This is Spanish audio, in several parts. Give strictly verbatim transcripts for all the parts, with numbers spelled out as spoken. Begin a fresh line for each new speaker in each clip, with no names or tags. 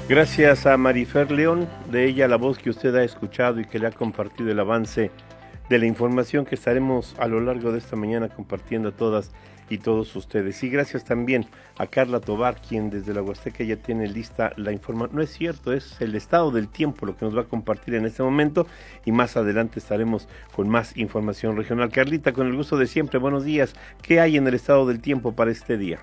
Gracias a Marifer León, de ella la voz que usted ha escuchado y que le ha compartido el avance de la información que estaremos a lo largo de esta mañana compartiendo a todas y todos ustedes. Y gracias también a Carla Tobar, quien desde la Huasteca ya tiene lista la información. No es cierto, es el estado del tiempo lo que nos va a compartir en este momento y más adelante estaremos con más información regional. Carlita, con el gusto de siempre, buenos días. ¿Qué hay en el estado del tiempo para este día?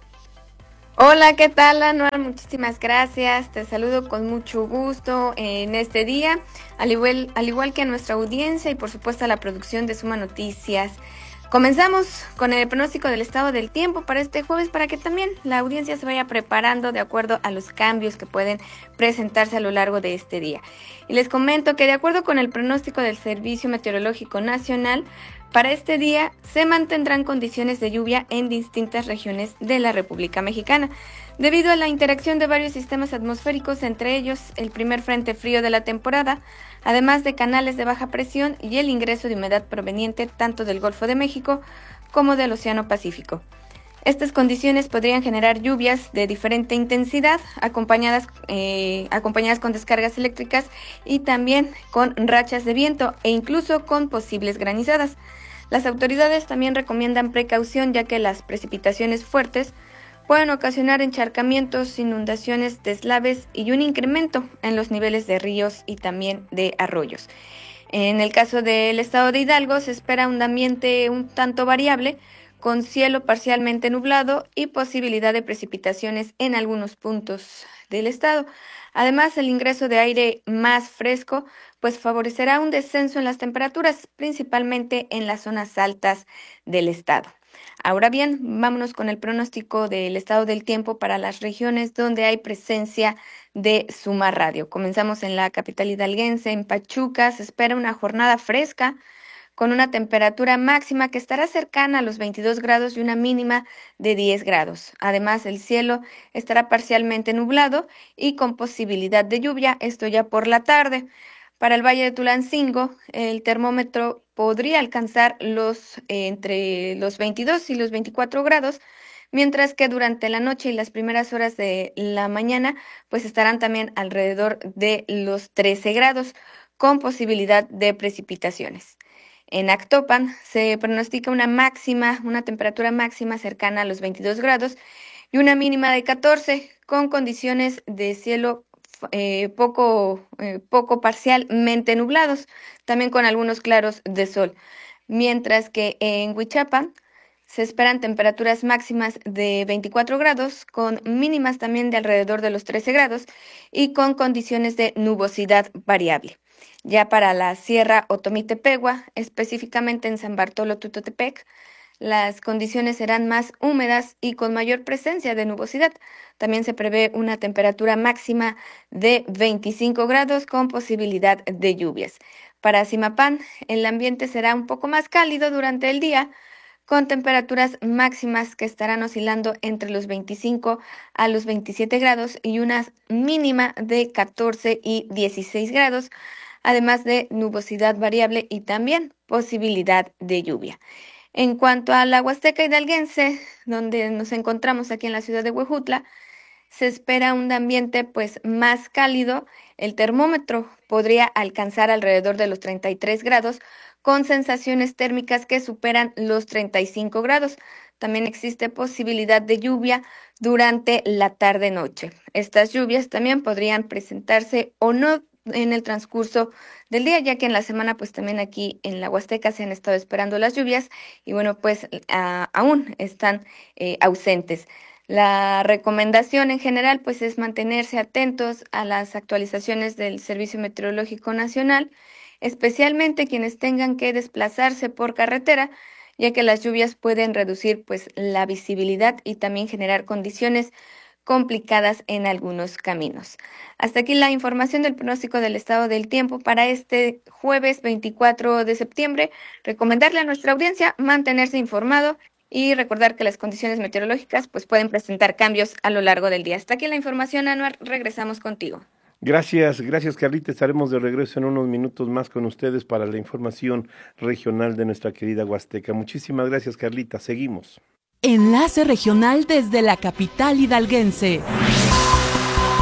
Hola, ¿qué tal, Anuar? Muchísimas gracias. Te saludo con mucho gusto en este día, al igual, al igual que a nuestra audiencia y por supuesto a la producción de Suma Noticias. Comenzamos con el pronóstico del estado del tiempo para este jueves para que también la audiencia se vaya preparando de acuerdo a los cambios que pueden presentarse a lo largo de este día. Y les comento que de acuerdo con el pronóstico del Servicio Meteorológico Nacional, para este día se mantendrán condiciones de lluvia en distintas regiones de la República Mexicana, debido a la interacción de varios sistemas atmosféricos, entre ellos el primer frente frío de la temporada, además de canales de baja presión y el ingreso de humedad proveniente tanto del Golfo de México como del Océano Pacífico. Estas condiciones podrían generar lluvias de diferente intensidad, acompañadas, eh, acompañadas con descargas eléctricas y también con rachas de viento e incluso con posibles granizadas. Las autoridades también recomiendan precaución, ya que las precipitaciones fuertes pueden ocasionar encharcamientos, inundaciones, deslaves y un incremento en los niveles de ríos y también de arroyos. En el caso del estado de Hidalgo se espera un ambiente un tanto variable, con cielo parcialmente nublado y posibilidad de precipitaciones en algunos puntos del estado. Además, el ingreso de aire más fresco pues favorecerá un descenso en las temperaturas, principalmente en las zonas altas del estado. Ahora bien, vámonos con el pronóstico del estado del tiempo para las regiones donde hay presencia de Suma Radio. Comenzamos en la capital hidalguense, en Pachuca. Se espera una jornada fresca con una temperatura máxima que estará cercana a los veintidós grados y una mínima de diez grados. Además, el cielo estará parcialmente nublado y con posibilidad de lluvia, esto ya por la tarde. Para el Valle de Tulancingo, el termómetro podría alcanzar los eh, entre los veintidós y los veinticuatro grados, mientras que durante la noche y las primeras horas de la mañana, pues estarán también alrededor de los trece grados, con posibilidad de precipitaciones. En Actopan se pronostica una máxima, una temperatura máxima cercana a los veintidós grados y una mínima de catorce, con condiciones de cielo eh, poco, eh, poco parcialmente nublados, también con algunos claros de sol. Mientras que en Huichapan se esperan temperaturas máximas de veinticuatro grados, con mínimas también de alrededor de los trece grados y con condiciones de nubosidad variable. Ya para la Sierra Otomí-Tepehua, específicamente en San Bartolo Tutotepec, las condiciones serán más húmedas y con mayor presencia de nubosidad. También se prevé una temperatura máxima de veinticinco grados con posibilidad de lluvias. Para Zimapán, el ambiente será un poco más cálido durante el día, con temperaturas máximas que estarán oscilando entre los veinticinco a los veintisiete grados y una mínima de catorce y dieciséis grados, además de nubosidad variable y también posibilidad de lluvia. En cuanto a la Huasteca hidalguense, donde nos encontramos aquí en la ciudad de Huejutla, se espera un ambiente pues más cálido. El termómetro podría alcanzar alrededor de los treinta y tres grados, con sensaciones térmicas que superan los treinta y cinco grados. También existe posibilidad de lluvia durante la tarde-noche. Estas lluvias también podrían presentarse o no en el transcurso del día, ya que en la semana pues también aquí en la Huasteca se han estado esperando las lluvias y bueno pues a, aún están eh, ausentes. La recomendación en general pues es mantenerse atentos a las actualizaciones del Servicio Meteorológico Nacional, especialmente quienes tengan que desplazarse por carretera, ya que las lluvias pueden reducir pues la visibilidad y también generar condiciones complicadas en algunos caminos. Hasta aquí la información del pronóstico del estado del tiempo para este jueves veinticuatro de septiembre. Recomendarle a nuestra audiencia mantenerse informado y recordar que las condiciones meteorológicas pues pueden presentar cambios a lo largo del día. Hasta aquí la información, Anuar. Regresamos contigo.
Gracias, gracias Carlita. Estaremos de regreso en unos minutos más con ustedes para la información regional de nuestra querida Huasteca. Muchísimas gracias, Carlita. Seguimos.
Enlace regional desde la capital hidalguense.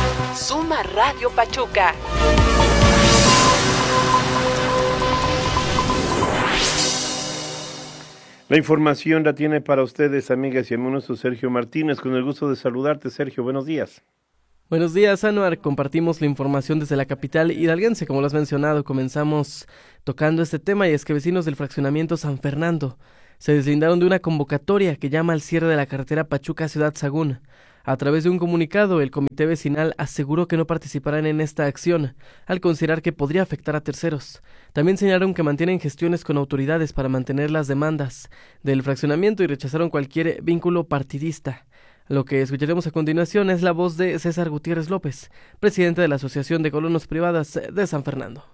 Suma Radio Pachuca.
La información la tiene para ustedes, amigas y amigos, Sergio Martínez. Con el gusto de saludarte, Sergio. Buenos días.
Buenos días, Anuar. Compartimos la información desde la capital hidalguense. Como lo has mencionado, comenzamos tocando este tema, y es que vecinos del fraccionamiento San Fernando se deslindaron de una convocatoria que llama al cierre de la carretera Pachuca-Ciudad Sagún. A través de un comunicado, el comité vecinal aseguró que no participarán en esta acción, al considerar que podría afectar a terceros. También señalaron que mantienen gestiones con autoridades para mantener las demandas del fraccionamiento y rechazaron cualquier vínculo partidista. Lo que escucharemos a continuación es la voz de César Gutiérrez López, presidente de la Asociación de Colonos Privadas de San Fernando.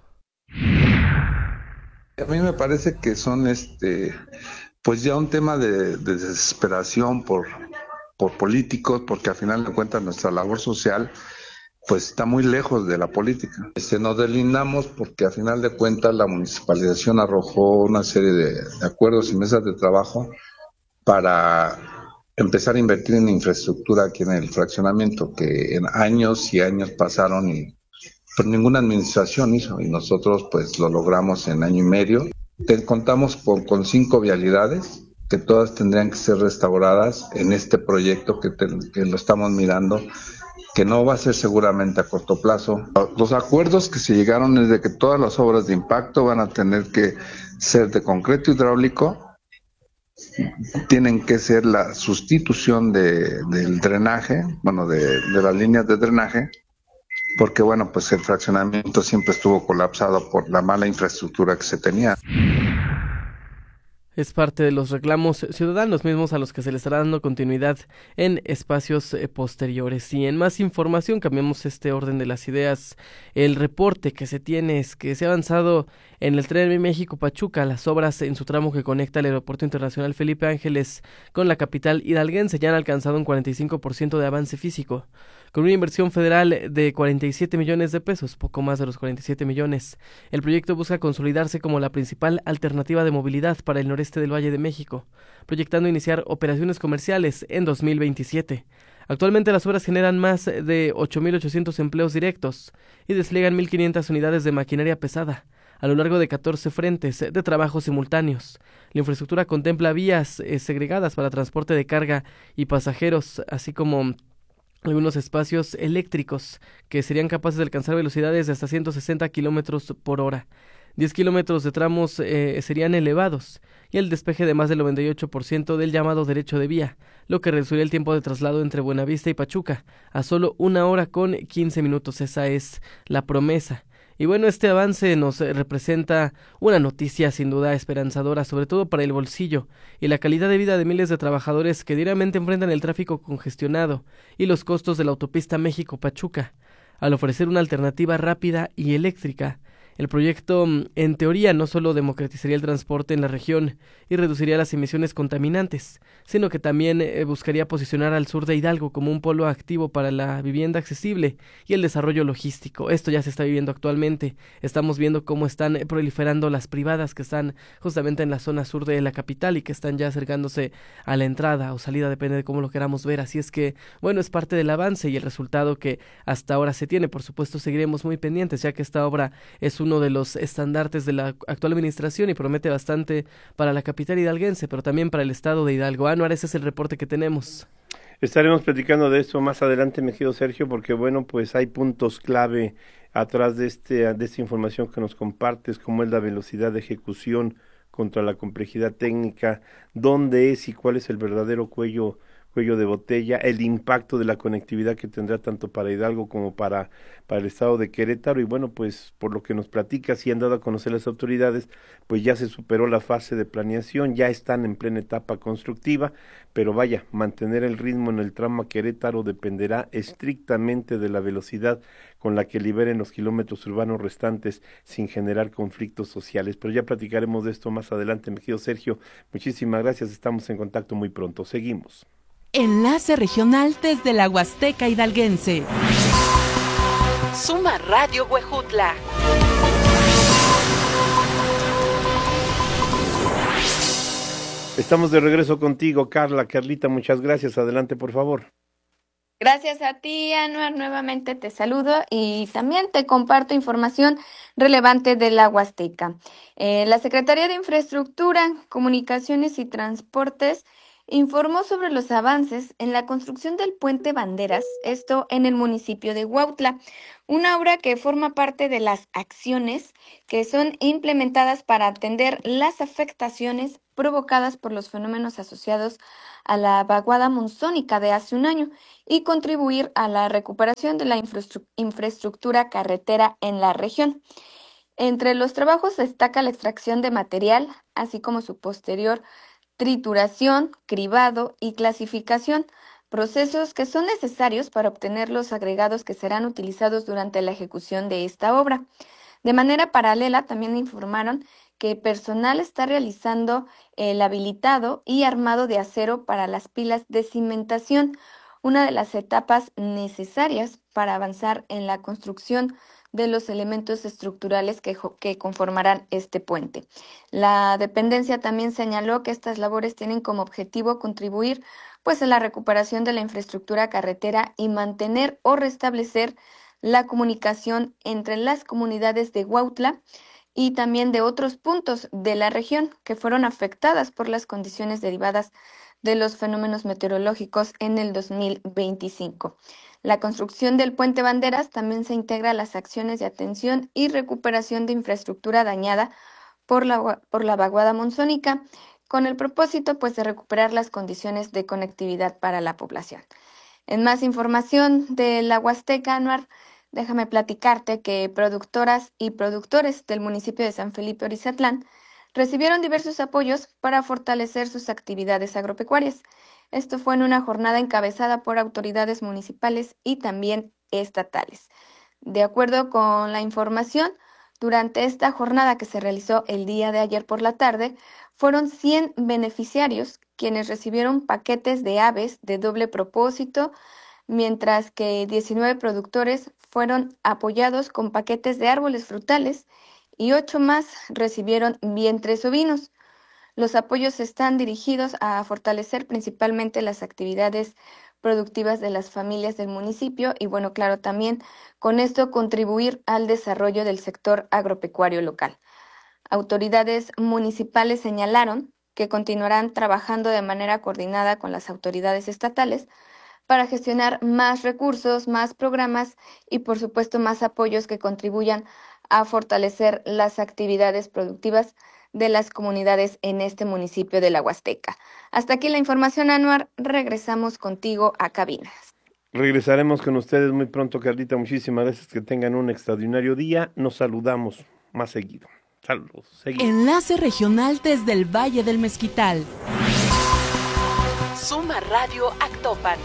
A mí me parece que son este pues ya un tema de, de desesperación por, por políticos, porque al final de cuentas nuestra labor social pues está muy lejos de la política. Este, nos deslindamos porque al final de cuentas la municipalización arrojó una serie de, de acuerdos y mesas de trabajo para empezar a invertir en infraestructura aquí en el fraccionamiento, que en años y años pasaron y pues ninguna administración hizo, y nosotros pues lo logramos en año y medio. Te, contamos con, con cinco vialidades que todas tendrían que ser restauradas en este proyecto que, te, que lo estamos mirando, que no va a ser seguramente a corto plazo. Los acuerdos que se llegaron es de que todas las obras de impacto van a tener que ser de concreto hidráulico, tienen que ser la sustitución de, del drenaje, bueno, de, de las líneas de drenaje, porque bueno, pues el fraccionamiento siempre estuvo colapsado por la mala infraestructura que se tenía.
Es parte de los reclamos ciudadanos mismos a los que se les estará dando continuidad en espacios eh, posteriores. Y en más información, cambiamos este orden de las ideas. El reporte que se tiene es que se ha avanzado en el tren México-Pachuca. Las obras en su tramo que conecta el Aeropuerto Internacional Felipe Ángeles con la capital hidalguense ya han alcanzado un cuarenta y cinco por ciento de avance físico, con una inversión federal de cuarenta y siete millones de pesos, poco más de los cuarenta y siete millones. El proyecto busca consolidarse como la principal alternativa de movilidad para el noreste del Valle de México, proyectando iniciar operaciones comerciales en dos mil veintisiete. Actualmente las obras generan más de ocho mil ochocientos empleos directos y despliegan mil quinientas unidades de maquinaria pesada a lo largo de catorce frentes de trabajo simultáneos. La infraestructura contempla vías eh, segregadas para transporte de carga y pasajeros, así como algunos espacios eléctricos que serían capaces de alcanzar velocidades de hasta ciento sesenta kilómetros por hora. diez kilómetros de tramos eh, serían elevados y el despeje de más del noventa y ocho por ciento del llamado derecho de vía, lo que reduciría el tiempo de traslado entre Buenavista y Pachuca a solo una hora con quince minutos. Esa es la promesa. Y bueno, este avance nos representa una noticia sin duda esperanzadora, sobre todo para el bolsillo y la calidad de vida de miles de trabajadores que diariamente enfrentan el tráfico congestionado y los costos de la autopista México-Pachuca. Al ofrecer una alternativa rápida y eléctrica, el proyecto, en teoría, no solo democratizaría el transporte en la región y reduciría las emisiones contaminantes, sino que también eh, buscaría posicionar al sur de Hidalgo como un polo activo para la vivienda accesible y el desarrollo logístico. Esto ya se está viviendo actualmente. Estamos viendo cómo están proliferando las privadas que están justamente en la zona sur de la capital y que están ya acercándose a la entrada o salida, depende de cómo lo queramos ver. Así es que, bueno, es parte del avance y el resultado que hasta ahora se tiene. Por supuesto, seguiremos muy pendientes, ya que esta obra es un uno de los estandartes de la actual administración y promete bastante para la capital hidalguense, pero también para el estado de Hidalgo. Anuar, ese es el reporte que tenemos.
Estaremos platicando de esto más adelante, mi querido Sergio, porque bueno, pues hay puntos clave atrás de este de esta información que nos compartes, como es la velocidad de ejecución contra la complejidad técnica, dónde es y cuál es el verdadero cuello cuello de botella, el impacto de la conectividad que tendrá tanto para Hidalgo como para, para el estado de Querétaro. Y bueno, pues por lo que nos platicas y han dado a conocer las autoridades, pues ya se superó la fase de planeación, ya están en plena etapa constructiva, pero vaya, mantener el ritmo en el tramo a Querétaro dependerá estrictamente de la velocidad con la que liberen los kilómetros urbanos restantes sin generar conflictos sociales. Pero ya platicaremos de esto más adelante, mi querido Sergio. Muchísimas gracias, estamos en contacto muy pronto. Seguimos.
Enlace regional desde la Huasteca hidalguense. Suma Radio Huejutla.
Estamos de regreso contigo, Carla. Carlita, muchas gracias. Adelante, por favor.
Gracias a ti, Anuar. Nuevamente te saludo y también te comparto información relevante de la Huasteca. Eh, la Secretaría de Infraestructura, Comunicaciones y Transportes informó sobre los avances en la construcción del puente Banderas, esto en el municipio de Huautla, una obra que forma parte de las acciones que son implementadas para atender las afectaciones provocadas por los fenómenos asociados a la vaguada monzónica de hace un año y contribuir a la recuperación de la infraestru- infraestructura carretera en la región. Entre los trabajos destaca la extracción de material, así como su posterior trituración, cribado y clasificación, procesos que son necesarios para obtener los agregados que serán utilizados durante la ejecución de esta obra. De manera paralela, también informaron que personal está realizando el habilitado y armado de acero para las pilas de cimentación, una de las etapas necesarias para avanzar en la construcción de los elementos estructurales que, jo- que conformarán este puente. La dependencia también señaló que estas labores tienen como objetivo contribuir pues a la recuperación de la infraestructura carretera y mantener o restablecer la comunicación entre las comunidades de Huautla y también de otros puntos de la región que fueron afectadas por las condiciones derivadas de los fenómenos meteorológicos en el dos mil veinticinco. La construcción del puente Banderas también se integra a las acciones de atención y recuperación de infraestructura dañada por la, gua- por la vaguada monzónica, con el propósito pues de recuperar las condiciones de conectividad para la población. En más información de la Huasteca, Anuar, déjame platicarte que productoras y productores del municipio de San Felipe Orizatlán recibieron diversos apoyos para fortalecer sus actividades agropecuarias. Esto fue en una jornada encabezada por autoridades municipales y también estatales. De acuerdo con la información, durante esta jornada que se realizó el día de ayer por la tarde, fueron cien beneficiarios quienes recibieron paquetes de aves de doble propósito, mientras que diecinueve productores fueron apoyados con paquetes de árboles frutales y ocho más recibieron vientres ovinos. Los apoyos están dirigidos a fortalecer principalmente las actividades productivas de las familias del municipio y, bueno, claro, también con esto contribuir al desarrollo del sector agropecuario local. Autoridades municipales señalaron que continuarán trabajando de manera coordinada con las autoridades estatales para gestionar más recursos, más programas y, por supuesto, más apoyos que contribuyan a fortalecer las actividades productivas de las comunidades en este municipio de la Huasteca. Hasta aquí la información, Anuar. Regresamos contigo a cabina.
Regresaremos con ustedes muy pronto, Carlita. Muchísimas gracias. Que tengan un extraordinario día. Nos saludamos más seguido. Saludos. Seguido.
Enlace regional desde el Valle del Mezquital. Suma Radio Actopan.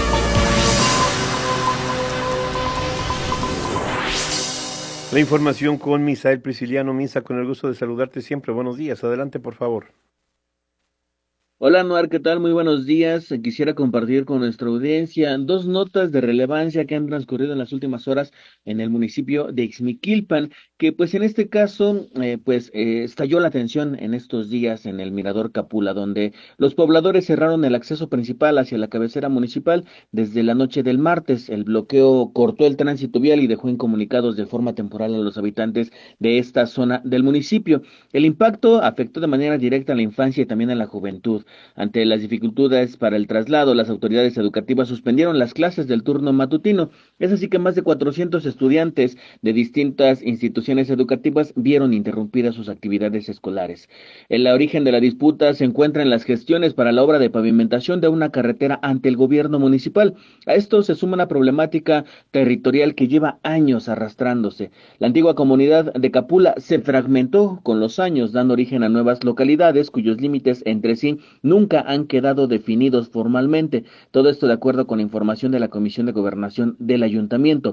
La información con Misael Prisciliano. Misa, con el gusto de saludarte siempre. Buenos días. Adelante, por favor.
Hola, Noar, ¿qué tal? Muy buenos días. Quisiera compartir con nuestra audiencia dos notas de relevancia que han transcurrido en las últimas horas en el municipio de Ixmiquilpan, que pues en este caso eh, pues eh, estalló la tensión en estos días en el Mirador Capula, donde los pobladores cerraron el acceso principal hacia la cabecera municipal desde la noche del martes. El bloqueo cortó el tránsito vial y dejó incomunicados de forma temporal a los habitantes de esta zona del municipio. El impacto afectó de manera directa a la infancia y también a la juventud. Ante las dificultades para el traslado, las autoridades educativas suspendieron las clases del turno matutino. Es así que más de cuatrocientos estudiantes de distintas instituciones educativas vieron interrumpidas sus actividades escolares. El origen de la disputa se encuentra en las gestiones para la obra de pavimentación de una carretera ante el gobierno municipal. A esto se suma una problemática territorial que lleva años arrastrándose. La antigua comunidad de Capula se fragmentó con los años, dando origen a nuevas localidades cuyos límites entre sí nunca han quedado definidos formalmente. Todo esto de acuerdo con la información de la Comisión de Gobernación del Ayuntamiento.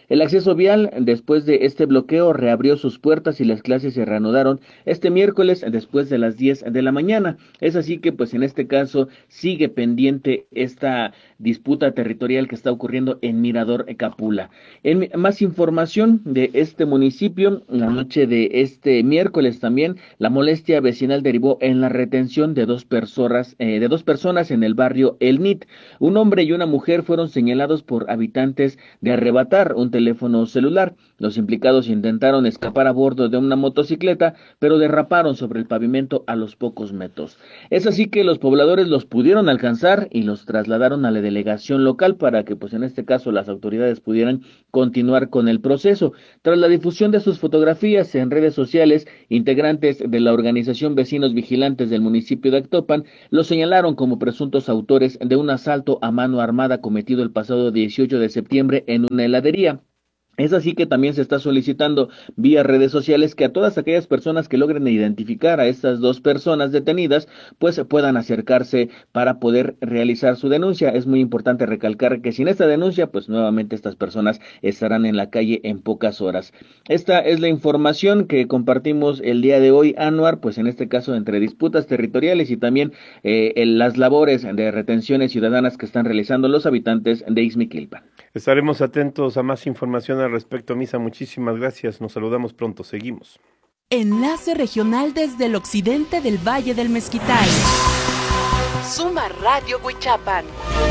El acceso vial, después de este bloqueo, reabrió sus puertas y las clases se reanudaron este miércoles después de las diez de la mañana. Es así que, pues en este caso, sigue pendiente esta disputa territorial que está ocurriendo en Mirador Capula. En más información de este municipio, la noche de este miércoles también, la molestia vecinal derivó en la retención de dos personas, eh, de dos personas en el barrio El Nit. Un hombre y una mujer fueron señalados por habitantes de arrebatar un teléfono celular. Los implicados intentaron escapar a bordo de una motocicleta, pero derraparon sobre el pavimento a los pocos metros. Es así que los pobladores los pudieron alcanzar y los trasladaron a la delegación local para que, pues en este caso, las autoridades pudieran continuar con el proceso. Tras la difusión de sus fotografías en redes sociales, integrantes de la organización Vecinos Vigilantes del municipio de Actopan los señalaron como presuntos autores de un asalto a mano armada cometido el pasado dieciocho de septiembre en una heladería. Es así que también se está solicitando vía redes sociales que a todas aquellas personas que logren identificar a estas dos personas detenidas, pues puedan acercarse para poder realizar su denuncia. Es muy importante recalcar que sin esta denuncia, pues nuevamente estas personas estarán en la calle en pocas horas. Esta es la información que compartimos el día de hoy, Anuar, pues en este caso entre disputas territoriales y también eh, en las labores de retenciones ciudadanas que están realizando los habitantes de Ixmiquilpan.
Estaremos atentos a más información al respecto, Misa. Muchísimas gracias. Nos saludamos pronto. Seguimos.
Enlace regional desde el occidente del Valle del Mezquital. Suma Radio Huichapan.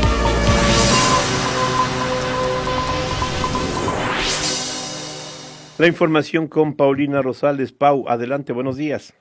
La información con Paulina Rosales. Pau, adelante, buenos días.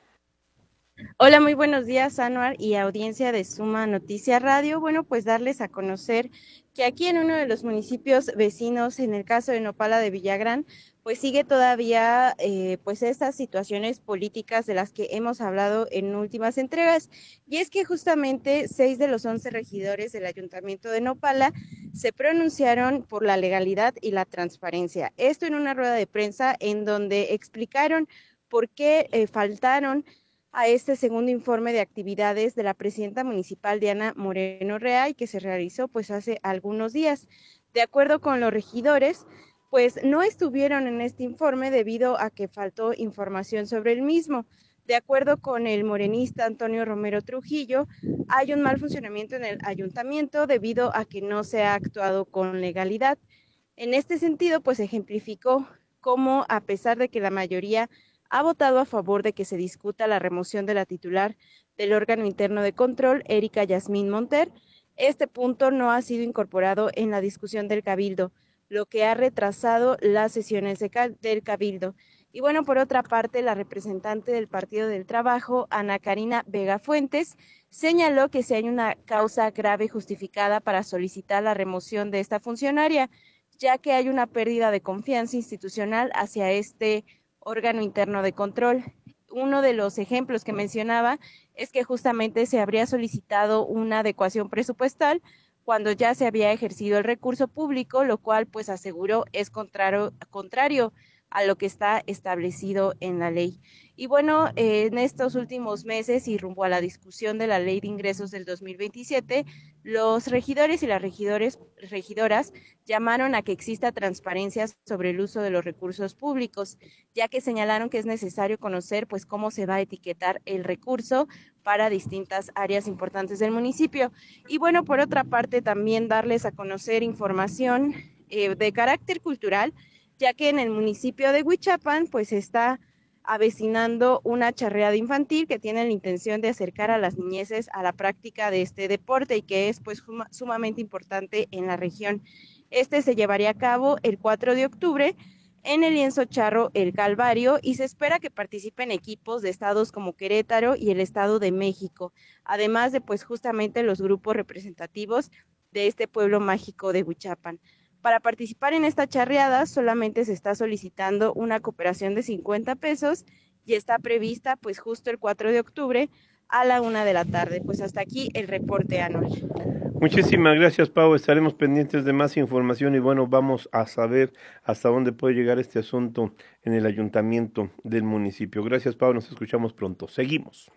Hola, muy buenos días, Anuar y audiencia de Suma Noticia Radio. Bueno, pues darles a conocer que aquí en uno de los municipios vecinos, en el caso de Nopala de Villagrán, pues sigue todavía eh, pues estas situaciones políticas de las que hemos hablado en últimas entregas, y es que justamente seis de los once regidores del Ayuntamiento de Nopala se pronunciaron por la legalidad y la transparencia. Esto en una rueda de prensa en donde explicaron por qué eh, faltaron a este segundo informe de actividades de la presidenta municipal Diana Moreno Reay, que se realizó pues hace algunos días. De acuerdo con los regidores, pues no estuvieron en este informe debido a que faltó información sobre el mismo. De acuerdo con el morenista Antonio Romero Trujillo, hay un mal funcionamiento en el ayuntamiento debido a que no se ha actuado con legalidad. En este sentido, pues ejemplificó cómo, a pesar de que la mayoría ha votado a favor de que se discuta la remoción de la titular del órgano interno de control, Erika Yasmín Monter, este punto no ha sido incorporado en la discusión del Cabildo, lo que ha retrasado las sesiones de ca- del Cabildo. Y bueno, por otra parte, la representante del Partido del Trabajo, Ana Karina Vega Fuentes, señaló que si hay una causa grave justificada para solicitar la remoción de esta funcionaria, ya que hay una pérdida de confianza institucional hacia este órgano interno de control. Uno de los ejemplos que mencionaba es que justamente se habría solicitado una adecuación presupuestal cuando ya se había ejercido el recurso público, lo cual pues aseguró es contrario, contrario a lo que está establecido en la ley. Y bueno, eh, en estos últimos meses y rumbo a la discusión de la Ley de Ingresos del dos mil veintisiete, los regidores y las regidores, regidoras llamaron a que exista transparencia sobre el uso de los recursos públicos, ya que señalaron que es necesario conocer pues cómo se va a etiquetar el recurso para distintas áreas importantes del municipio. Y bueno, por otra parte, también darles a conocer información eh, de carácter cultural, ya que en el municipio de Huichapan pues está avecinando una charreada infantil que tiene la intención de acercar a las niñeces a la práctica de este deporte y que es pues sumamente importante en la región. Este se llevaría a cabo el cuatro de octubre en el lienzo charro El Calvario y se espera que participen equipos de estados como Querétaro y el Estado de México, además de pues justamente los grupos representativos de este pueblo mágico de Huichapan. Para participar en esta charreada solamente se está solicitando una cooperación de cincuenta pesos y está prevista pues justo el cuatro de octubre a la una de la tarde. Pues hasta aquí el reporte anual.
Muchísimas gracias, Pau. Estaremos pendientes de más información y bueno, vamos a saber hasta dónde puede llegar este asunto en el ayuntamiento del municipio. Gracias, Pau. Nos escuchamos pronto. Seguimos.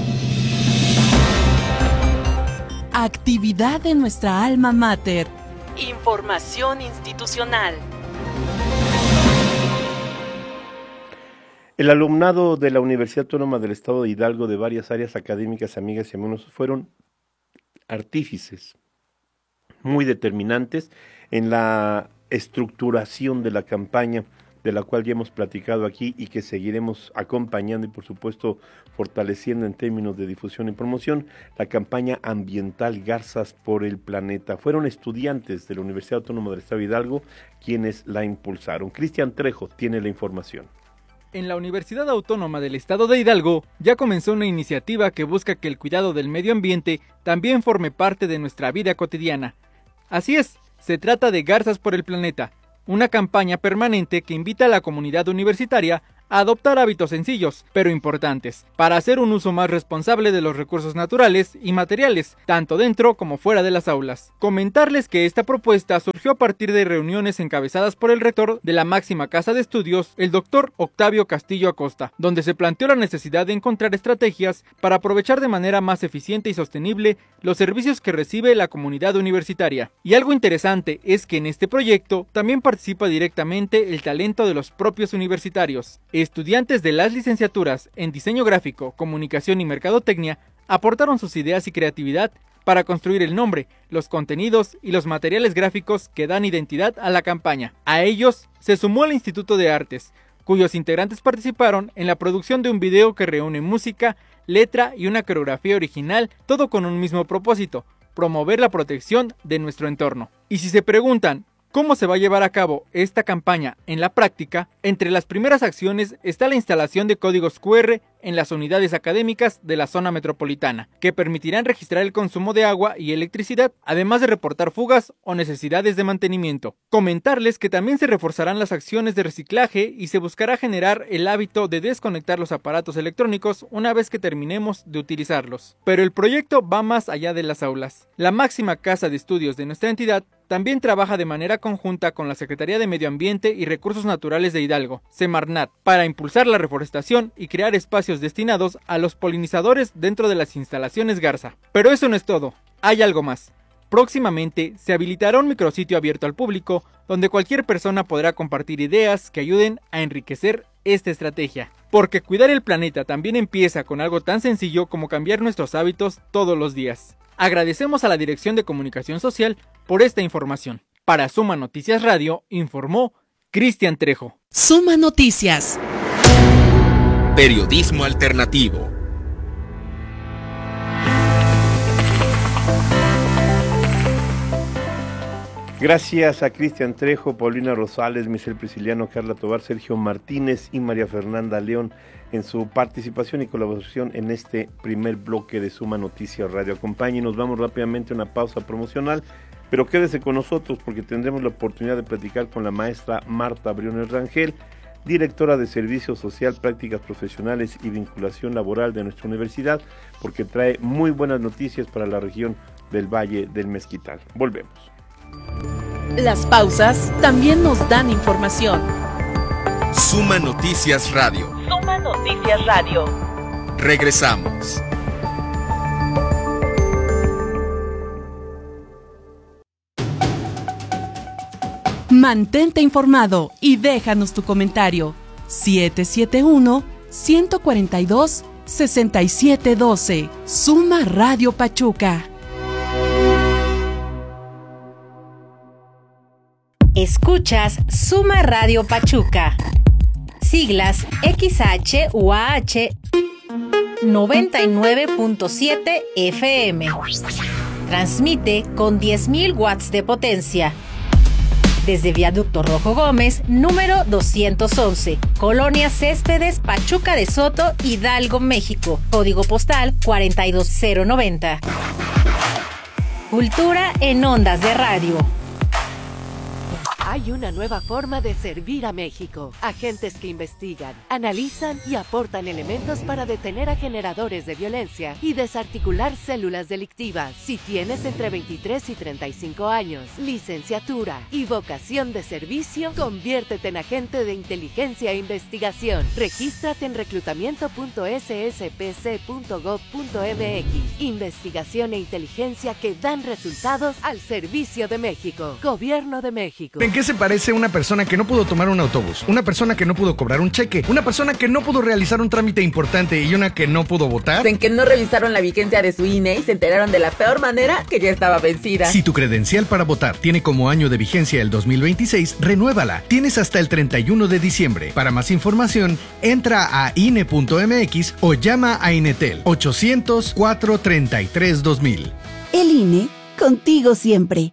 Actividad de nuestra alma mater. Información institucional.
El alumnado de la Universidad Autónoma del Estado de Hidalgo de varias áreas académicas, amigas y amigos, fueron artífices muy determinantes en la estructuración de la campaña de la cual ya hemos platicado aquí y que seguiremos acompañando y por supuesto fortaleciendo en términos de difusión y promoción, la campaña ambiental Garzas por el Planeta. Fueron estudiantes de la Universidad Autónoma del Estado de Hidalgo quienes la impulsaron. Cristian Trejo tiene la información.
En la Universidad Autónoma del Estado de Hidalgo ya comenzó una iniciativa que busca que el cuidado del medio ambiente también forme parte de nuestra vida cotidiana. Así es, se trata de Garzas por el Planeta, una campaña permanente que invita a la comunidad universitaria a adoptar hábitos sencillos, pero importantes, para hacer un uso más responsable de los recursos naturales y materiales, tanto dentro como fuera de las aulas. Comentarles que esta propuesta surgió a partir de reuniones encabezadas por el rector de la máxima casa de estudios, el doctor Octavio Castillo Acosta, donde se planteó la necesidad de encontrar estrategias para aprovechar de manera más eficiente y sostenible los servicios que recibe la comunidad universitaria. Y algo interesante es que en este proyecto también participa directamente el talento de los propios universitarios. Estudiantes de las licenciaturas en Diseño Gráfico, Comunicación y Mercadotecnia aportaron sus ideas y creatividad para construir el nombre, los contenidos y los materiales gráficos que dan identidad a la campaña. A ellos se sumó el Instituto de Artes, cuyos integrantes participaron en la producción de un video que reúne música, letra y una coreografía original, todo con un mismo propósito: promover la protección de nuestro entorno. Y si se preguntan ¿cómo se va a llevar a cabo esta campaña en la práctica? Entre las primeras acciones está la instalación de códigos cu erre en las unidades académicas de la zona metropolitana, que permitirán registrar el consumo de agua y electricidad, además de reportar fugas o necesidades de mantenimiento. Comentarles que también se reforzarán las acciones de reciclaje y se buscará generar el hábito de desconectar los aparatos electrónicos una vez que terminemos de utilizarlos. Pero el proyecto va más allá de las aulas. La máxima casa de estudios de nuestra entidad también trabaja de manera conjunta con la Secretaría de Medio Ambiente y Recursos Naturales de Hidalgo, Semarnat, para impulsar la reforestación y crear espacios destinados a los polinizadores dentro de las instalaciones Garza. Pero eso no es todo, hay algo más. Próximamente se habilitará un micrositio abierto al público donde cualquier persona podrá compartir ideas que ayuden a enriquecer esta estrategia. Porque cuidar el planeta también empieza con algo tan sencillo como cambiar nuestros hábitos todos los días. Agradecemos a la Dirección de Comunicación Social por esta información. Para Suma Noticias Radio, informó Cristian Trejo.
Suma Noticias.
Periodismo alternativo.
Gracias a Cristian Trejo, Paulina Rosales, Michelle Prisciliano, Carla Tobar, Sergio Martínez y María Fernanda León en su participación y colaboración en este primer bloque de Suma Noticias Radio. Acompáñenos, vamos rápidamente a una pausa promocional, pero quédese con nosotros porque tendremos la oportunidad de platicar con la maestra Marta Briones Rangel, directora de Servicio Social, Prácticas Profesionales y Vinculación Laboral de nuestra universidad, porque trae muy buenas noticias para la región del Valle del Mezquital. Volvemos.
Las pausas también nos dan información.
Suma Noticias Radio.
Suma Noticias Radio.
Regresamos.
Mantente informado y déjanos tu comentario. siete siete uno, uno cuatro dos, seis siete uno dos. Suma Radio Pachuca.
Escuchas Suma Radio Pachuca. Siglas X H U A H noventa y nueve punto siete F M. Transmite con diez mil watts de potencia. Desde Viaducto Rojo Gómez, número doscientos once, Colonia Céspedes, Pachuca de Soto, Hidalgo, México. Código postal cuatro dos cero nueve cero. Cultura en ondas de radio.
Hay una nueva forma de servir a México. Agentes que investigan, analizan y aportan elementos para detener a generadores de violencia y desarticular células delictivas. Si tienes entre veintitrés y treinta y cinco años, licenciatura y vocación de servicio, conviértete en agente de inteligencia e investigación. Regístrate en reclutamiento punto s s p c punto gov punto m x. Investigación e inteligencia que dan resultados al servicio de México. Gobierno de México.
¿En qué se parece una persona que no pudo tomar un autobús? Una persona que no pudo cobrar un cheque, una persona que no pudo realizar un trámite importante y una que no pudo votar.
En que no revisaron la vigencia de su I N E y se enteraron de la peor manera que ya estaba vencida.
Si tu credencial para votar tiene como año de vigencia el dos mil veintiséis, renuévala. Tienes hasta el treinta y uno de diciembre. Para más información, entra a I N E punto m x o llama a Inetel ochocientos, cuatrocientos treinta y tres, dos mil.
El I N E, contigo siempre.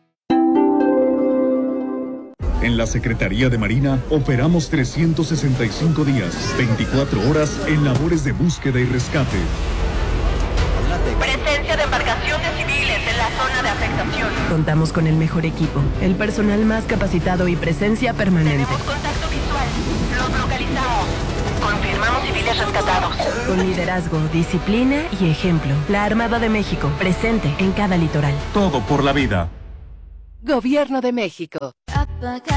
En la Secretaría de Marina operamos trescientos sesenta y cinco días, veinticuatro horas en labores de búsqueda y rescate.
Presencia de embarcaciones civiles en la zona de afectación.
Contamos con el mejor equipo, el personal más capacitado y presencia permanente.
Tenemos contacto visual. Los localizamos. Confirmamos civiles rescatados.
Con liderazgo, disciplina y ejemplo. La Armada de México, presente en cada litoral.
Todo por la vida.
Gobierno de México.